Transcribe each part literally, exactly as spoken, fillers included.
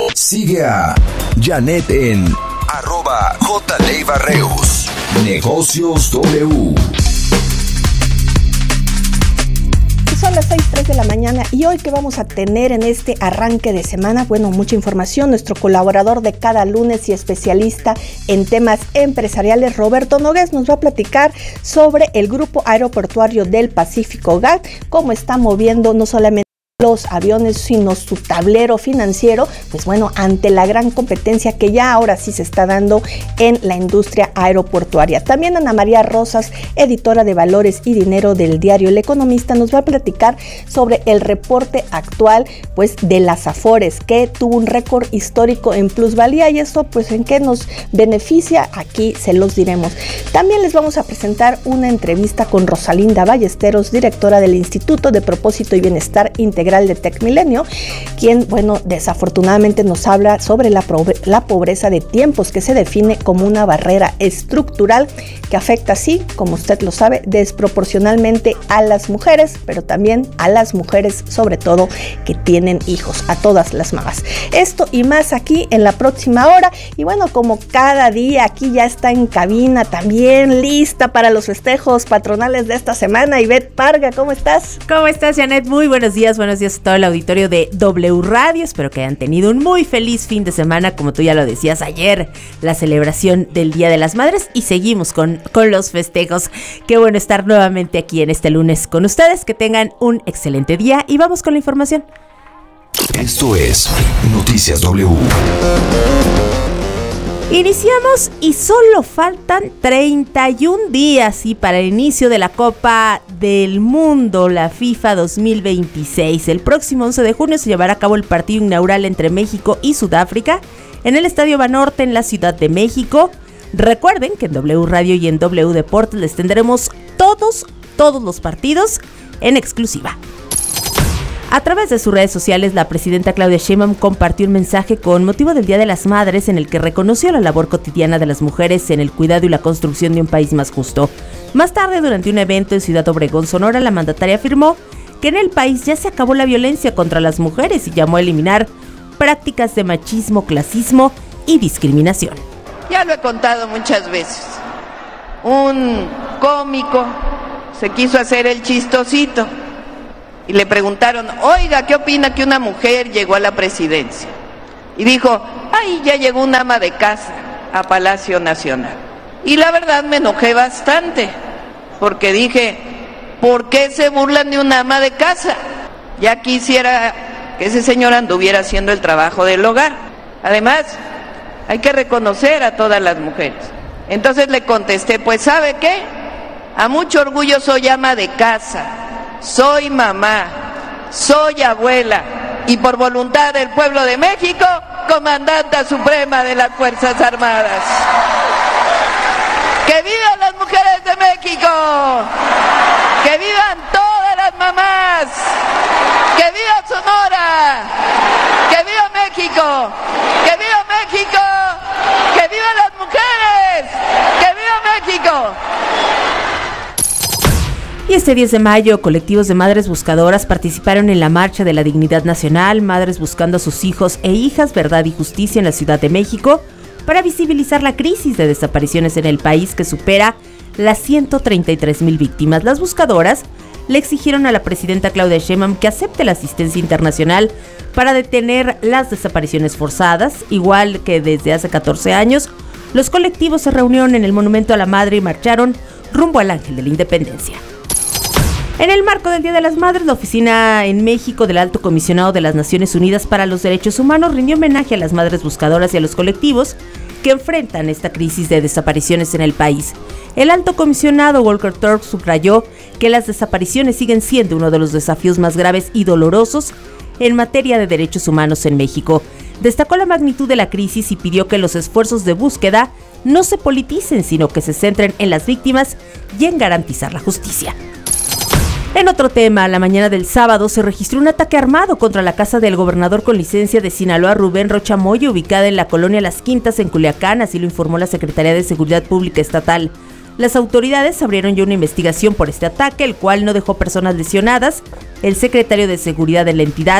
Sigue a Janet en arroba jleivarreus. Negocios W. Son las seis tres de la mañana y hoy que vamos a tener en este arranque de semana, bueno, mucha información. Nuestro colaborador de cada lunes y especialista en temas empresariales, Roberto Nogués, nos va a platicar sobre el Grupo Aeroportuario del Pacífico, G A T, cómo está moviendo no solamente los aviones, sino su tablero financiero, pues bueno, ante la gran competencia que ya ahora sí se está dando en la industria aeroportuaria. También Ana María Rosas, editora de Valores y Dinero del diario El Economista, nos va a platicar sobre el reporte actual, pues, de las Afores, que tuvo un récord histórico en plusvalía, y eso, pues, ¿en qué nos beneficia? Aquí se los diremos. También les vamos a presentar una entrevista con Rosalinda Ballesteros, directora del Instituto de Propósito y Bienestar Integral de Tecmilenio, quien, bueno, desafortunadamente nos habla sobre la, la pobreza de tiempos, que se define como una barrera estructural que afecta, así como usted lo sabe, desproporcionalmente a las mujeres, pero también a las mujeres, sobre todo, que tienen hijos, a todas las mamás. Esto y más aquí en la próxima hora. Y bueno, como cada día, aquí ya está en cabina también lista para los festejos patronales de esta semana, Ivette Parga. ¿Cómo estás? ¿Cómo estás, Janet? Muy buenos días, buenos días a todo el auditorio de W Radio. Espero que hayan tenido un muy feliz fin de semana, como tú ya lo decías ayer, la celebración del Día de las Madres, y seguimos con, con los festejos. Qué bueno estar nuevamente aquí en este lunes con ustedes. Que tengan un excelente día y vamos con la información. Esto es Noticias W. Iniciamos y solo faltan treinta y un días y para el inicio de la Copa del Mundo, la FIFA dos mil veintiséis. El próximo once de junio se llevará a cabo el partido inaugural entre México y Sudáfrica en el Estadio Banorte en la Ciudad de México. Recuerden que en W Radio y en W Deportes les tendremos todos, todos los partidos en exclusiva. A través de sus redes sociales, la presidenta Claudia Sheinbaum compartió un mensaje con motivo del Día de las Madres en el que reconoció la labor cotidiana de las mujeres en el cuidado y la construcción de un país más justo. Más tarde, durante un evento en Ciudad Obregón, Sonora, la mandataria afirmó que en el país ya se acabó la violencia contra las mujeres y llamó a eliminar prácticas de machismo, clasismo y discriminación. Ya lo he contado muchas veces. Un cómico se quiso hacer el chistosito. Y le preguntaron, oiga, ¿qué opina que una mujer llegó a la presidencia? Y dijo, ay, ya llegó una ama de casa a Palacio Nacional. Y la verdad me enojé bastante, porque dije, ¿por qué se burlan de una ama de casa? Ya quisiera que ese señor anduviera haciendo el trabajo del hogar. Además, hay que reconocer a todas las mujeres. Entonces le contesté, pues ¿sabe qué? A mucho orgullo soy ama de casa. Soy mamá, soy abuela y por voluntad del pueblo de México, comandanta suprema de las Fuerzas Armadas. ¡Que vivan las mujeres de México! ¡Que vivan todas las mamás! ¡Que viva Sonora! ¡Que viva México! ¡Que viva México! ¡Que vivan las mujeres! ¡Que viva México! Y este diez de mayo, colectivos de madres buscadoras participaron en la Marcha de la Dignidad Nacional, Madres Buscando a sus hijos e hijas, Verdad y Justicia en la Ciudad de México, para visibilizar la crisis de desapariciones en el país que supera las ciento treinta y tres mil víctimas. Las buscadoras le exigieron a la presidenta Claudia Sheinbaum que acepte la asistencia internacional para detener las desapariciones forzadas. Igual que desde hace catorce años, los colectivos se reunieron en el Monumento a la Madre y marcharon rumbo al Ángel de la Independencia. En el marco del Día de las Madres, la oficina en México del Alto Comisionado de las Naciones Unidas para los Derechos Humanos rindió homenaje a las madres buscadoras y a los colectivos que enfrentan esta crisis de desapariciones en el país. El Alto Comisionado Volker Turk subrayó que las desapariciones siguen siendo uno de los desafíos más graves y dolorosos en materia de derechos humanos en México. Destacó la magnitud de la crisis y pidió que los esfuerzos de búsqueda no se politicen, sino que se centren en las víctimas y en garantizar la justicia. En otro tema, la mañana del sábado se registró un ataque armado contra la casa del gobernador con licencia de Sinaloa, Rubén Rocha Moya, ubicada en la colonia Las Quintas, en Culiacán, así lo informó la Secretaría de Seguridad Pública Estatal. Las autoridades abrieron ya una investigación por este ataque, el cual no dejó personas lesionadas. El secretario de Seguridad de la entidad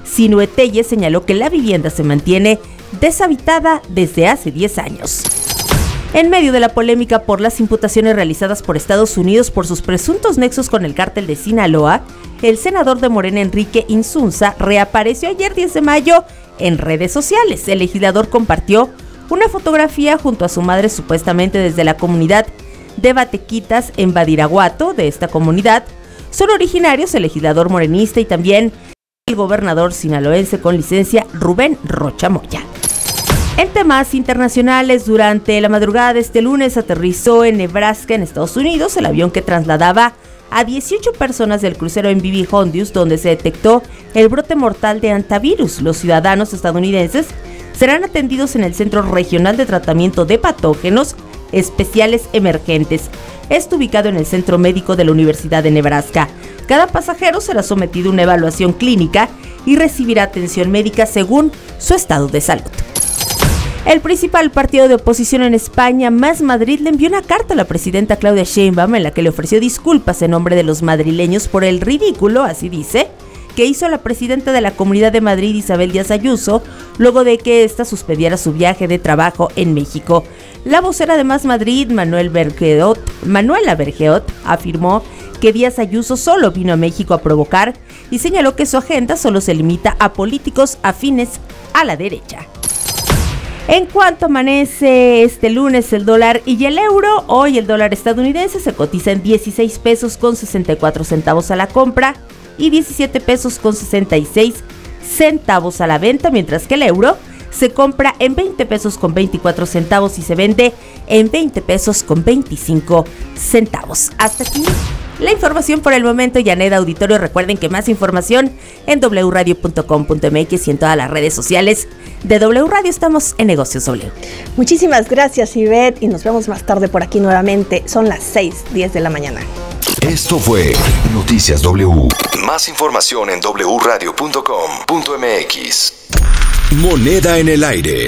Sinué Telles, señaló que la vivienda se mantiene deshabitada desde hace diez años. En medio de la polémica por las imputaciones realizadas por Estados Unidos por sus presuntos nexos con el cártel de Sinaloa, el senador de Morena, Enrique Insunza, reapareció ayer diez de mayo en redes sociales. El legislador compartió una fotografía junto a su madre, supuestamente desde la comunidad de Batequitas en Badiraguato. De esta comunidad son originarios el legislador morenista y también el gobernador sinaloense con licencia Rubén Rocha Moya. En temas internacionales, durante la madrugada de este lunes aterrizó en Nebraska, en Estados Unidos, el avión que trasladaba a dieciocho personas del crucero M V Hondius, donde se detectó el brote mortal de hantavirus. Los ciudadanos estadounidenses serán atendidos en el Centro Regional de Tratamiento de Patógenos Especiales Emergentes. Esto ubicado en el Centro Médico de la Universidad de Nebraska. Cada pasajero será sometido a una evaluación clínica y recibirá atención médica según su estado de salud. El principal partido de oposición en España, Más Madrid, le envió una carta a la presidenta Claudia Sheinbaum en la que le ofreció disculpas en nombre de los madrileños por el ridículo, así dice, que hizo la presidenta de la Comunidad de Madrid, Isabel Díaz Ayuso, luego de que ésta suspendiera su viaje de trabajo en México. La vocera de Más Madrid, Manuel Bergeot, Manuela Bergeot, afirmó que Díaz Ayuso solo vino a México a provocar y señaló que su agenda solo se limita a políticos afines a la derecha. En cuanto amanece este lunes el dólar y el euro, hoy el dólar estadounidense se cotiza en dieciséis pesos con sesenta y cuatro centavos a la compra y diecisiete pesos con sesenta y seis centavos a la venta, mientras que el euro se compra en veinte pesos con veinticuatro centavos y se vende en veinte pesos con veinticinco centavos. Hasta aquí la información por el momento. Janet, auditorio, recuerden que más información en doble u radio punto com punto m x y en todas las redes sociales de W Radio. Estamos en Negocios W. Muchísimas gracias, Ivette, y nos vemos más tarde por aquí nuevamente. Son las seis diez de la mañana. Esto fue Noticias W. Más información en doble u radio punto com punto m x. Moneda en el aire.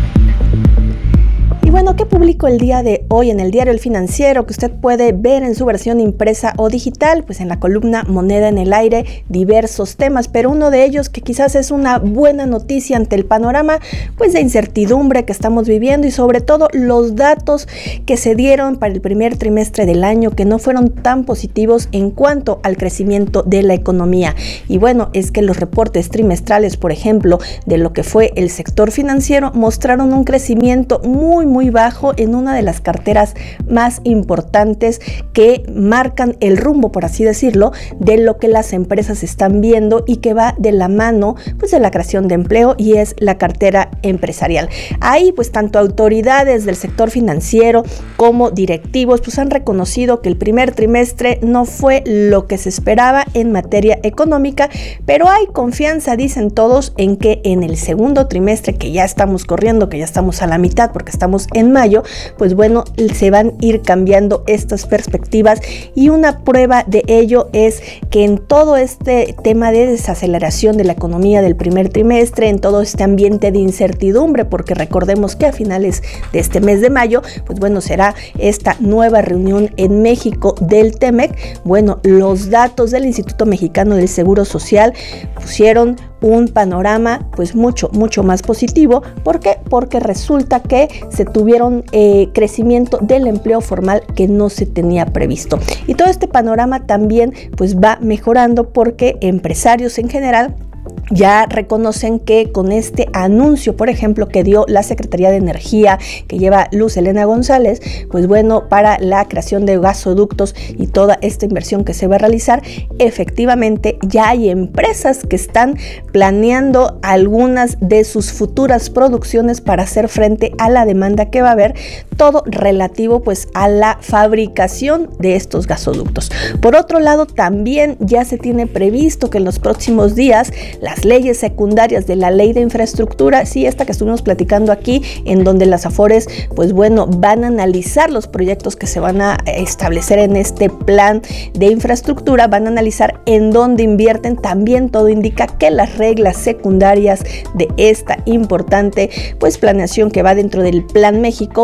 Y bueno, ¿qué publicó el día de hoy en el diario El Financiero que usted puede ver en su versión impresa o digital? Pues en la columna Moneda en el Aire, diversos temas, pero uno de ellos que quizás es una buena noticia ante el panorama pues de incertidumbre que estamos viviendo y sobre todo los datos que se dieron para el primer trimestre del año que no fueron tan positivos en cuanto al crecimiento de la economía. Y bueno, es que los reportes trimestrales, por ejemplo, de lo que fue el sector financiero mostraron un crecimiento muy muy bajo en una de las carteras más importantes que marcan el rumbo, por así decirlo, de lo que las empresas están viendo y que va de la mano pues de la creación de empleo, y es la cartera empresarial. Ahí pues tanto autoridades del sector financiero como directivos pues han reconocido que el primer trimestre no fue lo que se esperaba en materia económica, pero hay confianza, dicen todos, en que en el segundo trimestre, que ya estamos corriendo, que ya estamos a la mitad porque estamos en mayo, pues bueno, se van a ir cambiando estas perspectivas, y una prueba de ello es que en todo este tema de desaceleración de la economía del primer trimestre, en todo este ambiente de incertidumbre, porque recordemos que a finales de este mes de mayo, pues bueno, será esta nueva reunión en México del TEMEC. Bueno, los datos del Instituto Mexicano del Seguro Social pusieron un panorama pues mucho, mucho más positivo. ¿Por qué? Porque resulta que se tuvieron eh, crecimiento del empleo formal que no se tenía previsto. Y todo este panorama también pues va mejorando porque empresarios en general ya reconocen que con este anuncio, por ejemplo, que dio la Secretaría de Energía, que lleva Luz Helena González, pues bueno, para la creación de gasoductos y toda esta inversión que se va a realizar, efectivamente ya hay empresas que están planeando algunas de sus futuras producciones para hacer frente a la demanda que va a haber, todo relativo pues a la fabricación de estos gasoductos. Por otro lado, también ya se tiene previsto que en los próximos días las leyes secundarias de la Ley de Infraestructura, sí, esta que estuvimos platicando aquí, en donde las Afores, pues bueno, van a analizar los proyectos que se van a establecer en este plan de infraestructura, van a analizar en dónde invierten. También todo indica que las reglas secundarias de esta importante pues planeación que va dentro del Plan México, esta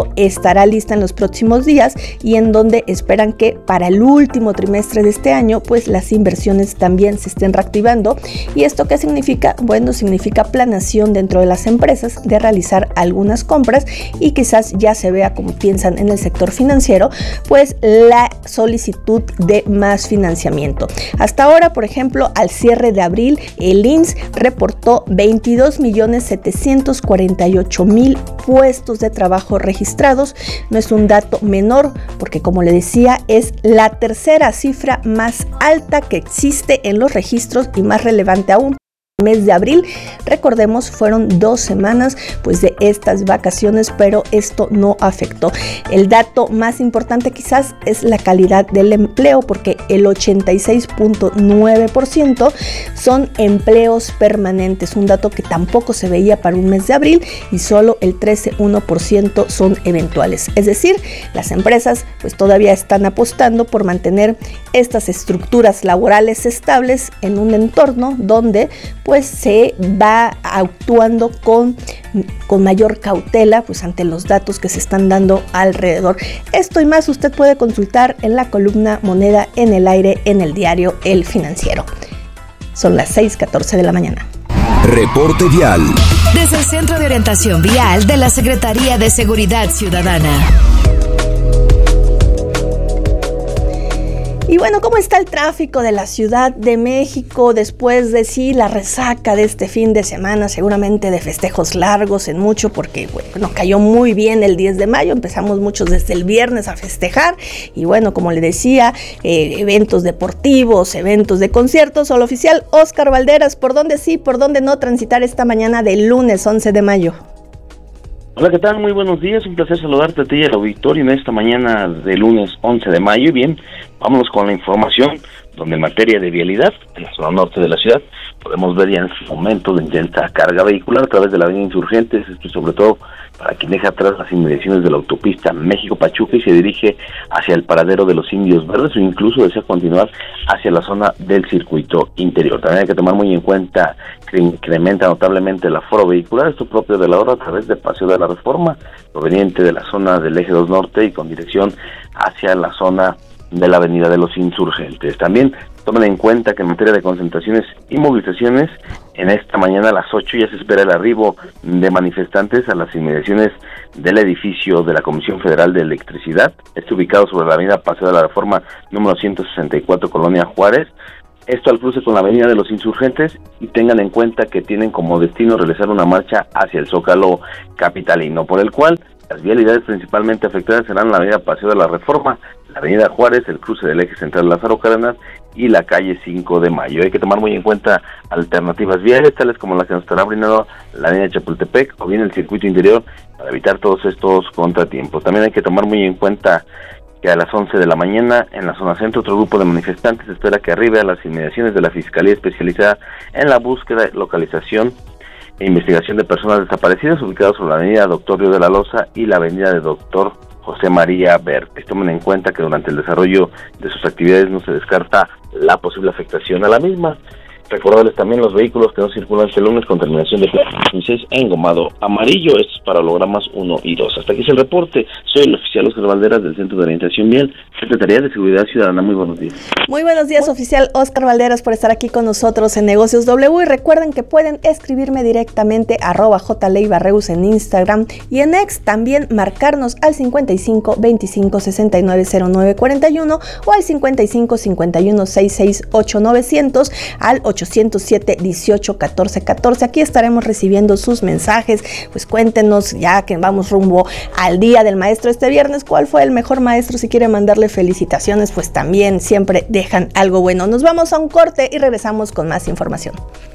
estará lista en los próximos días y en donde esperan que para el último trimestre de este año pues las inversiones también se estén reactivando. ¿Y esto qué significa? Bueno, significa planeación dentro de las empresas de realizar algunas compras y quizás ya se vea, como piensan en el sector financiero, pues la solicitud de más financiamiento. Hasta ahora, por ejemplo, al cierre de abril, el I M S S reportó veintidós millones setecientos cuarenta y ocho mil puestos de trabajo registrados. No es un dato menor porque, como le decía, es la tercera cifra más alta que existe en los registros y más relevante aún. Mes de abril, recordemos, fueron dos semanas pues de estas vacaciones, pero esto no afectó. El dato más importante quizás es la calidad del empleo, porque el ochenta y seis punto nueve por ciento son empleos permanentes, un dato que tampoco se veía para un mes de abril, y solo el trece punto uno por ciento son eventuales. Es decir, las empresas pues todavía están apostando por mantener estas estructuras laborales estables en un entorno donde pues se va actuando con, con mayor cautela pues ante los datos que se están dando alrededor. Esto y más usted puede consultar en la columna Moneda en el Aire en el diario El Financiero. Son las seis catorce de la mañana. Reporte vial. Desde el Centro de Orientación Vial de la Secretaría de Seguridad Ciudadana. Y bueno, ¿cómo está el tráfico de la Ciudad de México después de sí la resaca de este fin de semana? Seguramente de festejos largos en mucho, porque bueno, cayó muy bien el diez de mayo, empezamos muchos desde el viernes a festejar y bueno, como le decía, eh, eventos deportivos, eventos de conciertos. Hola oficial Oscar Valderas, ¿por dónde sí, por dónde no transitar esta mañana del lunes once de mayo? Hola, ¿qué tal? Muy buenos días, un placer saludarte a ti y al auditorio en esta mañana de lunes once de mayo. Bien, vámonos con la información, donde en materia de vialidad, en la zona norte de la ciudad, podemos ver ya en este momento de intensa carga vehicular a través de la avenida Insurgentes, esto sobre todo para quien deja atrás las inmediaciones de la autopista México-Pachuca y se dirige hacia el paradero de los Indios Verdes, o incluso desea continuar hacia la zona del circuito interior. También hay que tomar muy en cuenta que incrementa notablemente el aforo vehicular, esto propio de la hora a través del Paseo de la Reforma, proveniente de la zona del Eje dos Norte y con dirección hacia la zona de la avenida de los Insurgentes. También tomen en cuenta que en materia de concentraciones y movilizaciones, en esta mañana a las ocho ya se espera el arribo de manifestantes a las inmediaciones del edificio de la Comisión Federal de Electricidad, este ubicado sobre la avenida Paseo de la Reforma número ciento sesenta y cuatro, Colonia Juárez, esto al cruce con la avenida de los Insurgentes, y tengan en cuenta que tienen como destino realizar una marcha hacia el Zócalo capitalino, por el cual las vialidades principalmente afectadas serán la avenida Paseo de la Reforma, la avenida Juárez, el cruce del eje central Lázaro Cárdenas y la calle cinco de mayo. Hay que tomar muy en cuenta alternativas viales, tales como la que nos estará brindando la avenida Chapultepec o bien el circuito interior, para evitar todos estos contratiempos. También hay que tomar muy en cuenta que a las once de la mañana en la zona centro otro grupo de manifestantes espera que arribe a las inmediaciones de la Fiscalía Especializada en la búsqueda, localización e investigación de personas desaparecidas, ubicados sobre la avenida Doctor Río de la Loza y la avenida de Doctor José María Bertes. Tomen en cuenta que durante el desarrollo de sus actividades no se descarta la posible afectación a la misma. Recordarles también los vehículos que no circulan este lunes con terminación de dieciséis engomado amarillo, estos para hologramas uno y dos. Hasta aquí es el reporte. Soy el oficial Oscar Valderas del Centro de Orientación Vial, Secretaría de Seguridad Ciudadana. Muy buenos días. Muy buenos días, oficial Oscar Valderas, por estar aquí con nosotros en Negocios W. Y recuerden que pueden escribirme directamente a arroba jleibarreus en Instagram y en X, también marcarnos al cincuenta y cinco veinticinco sesenta y nueve cero nueve cuarenta y uno o al cincuenta y cinco cincuenta y uno sesenta y seis ocho novecientos al ochocientos siete dieciocho catorce catorce. Aquí estaremos recibiendo sus mensajes. Pues cuéntenos, ya que vamos rumbo al Día del Maestro este viernes, ¿cuál fue el mejor maestro? Si quiere mandarle felicitaciones, pues también siempre dejan algo bueno. Nos vamos a un corte y regresamos con más información.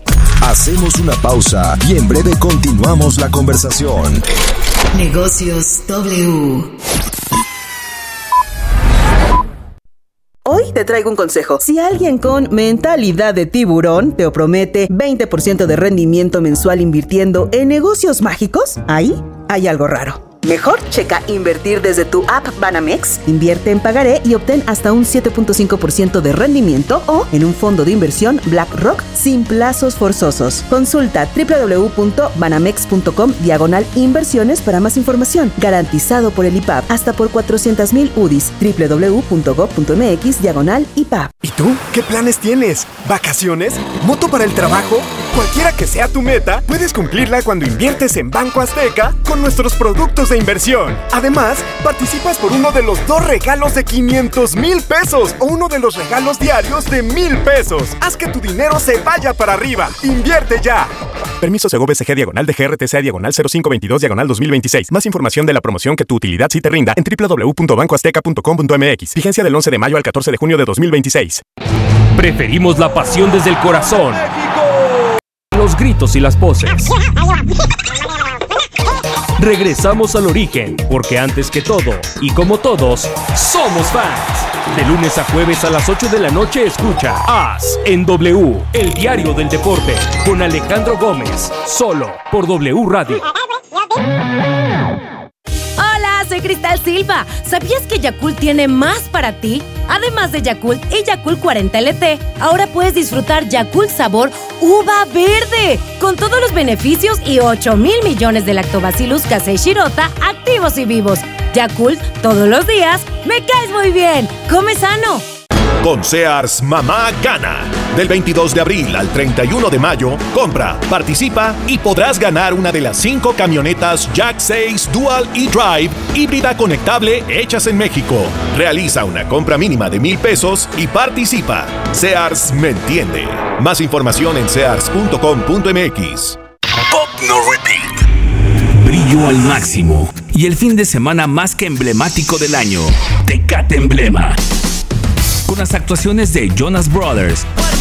Hacemos una pausa y en breve continuamos la conversación. Negocios W. Hoy te traigo un consejo. Si alguien con mentalidad de tiburón te promete veinte por ciento de rendimiento mensual invirtiendo en negocios mágicos, ahí hay algo raro. Mejor, checa invertir desde tu app Banamex, invierte en pagaré y obtén hasta un siete punto cinco por ciento de rendimiento o en un fondo de inversión BlackRock sin plazos forzosos. Consulta doble u doble u doble u punto banamex punto com diagonal inversiones para más información. Garantizado por el I P A B hasta por cuatrocientos mil U D I S. doble u doble u doble u punto gob punto mx diagonal I P A B. ¿Y tú? ¿Qué planes tienes? ¿Vacaciones? ¿Moto para el trabajo? Cualquiera que sea tu meta, puedes cumplirla cuando inviertes en Banco Azteca con nuestros productos de inversión. Además, participas por uno de los dos regalos de quinientos mil pesos o uno de los regalos diarios de mil pesos. Haz que tu dinero se vaya para arriba. ¡Invierte ya! Permiso Segov S G diagonal de G R T C diagonal cero cinco veintidós diagonal dos mil veintiséis. Más información de la promoción que tu utilidad sí te rinda en doble u doble u doble u punto banco azteca punto com punto m x. Vigencia del once de mayo al catorce de junio de dos mil veintiséis. Preferimos la pasión desde el corazón. Los gritos y las poses. Regresamos al origen, porque antes que todo, y como todos, somos fans. De lunes a jueves a las ocho de la noche escucha As en W, el diario del deporte, con Alejandro Gómez, solo por W Radio. Hola, soy Cristal Silva. ¿Sabías que Yakult tiene más para ti? Además de Yakult y Yakult cuarenta L T, ahora puedes disfrutar Yakult sabor uva verde, con todos los beneficios y ocho mil millones de lactobacillus casei shirota activos y vivos. Yakult, todos los días, me caes muy bien. Come sano. Con Sears, mamá gana. Del veintidós de abril al treinta y uno de mayo, compra, participa y podrás ganar una de las cinco camionetas Jack seis Dual e-Drive híbrida conectable hechas en México. Realiza una compra mínima de mil pesos y participa. Sears me entiende. Más información en sears punto com punto m x. Pop No Repeat. Brillo al máximo. Y el fin de semana más que emblemático del año. Tecate Emblema. Con las actuaciones de Jonas Brothers,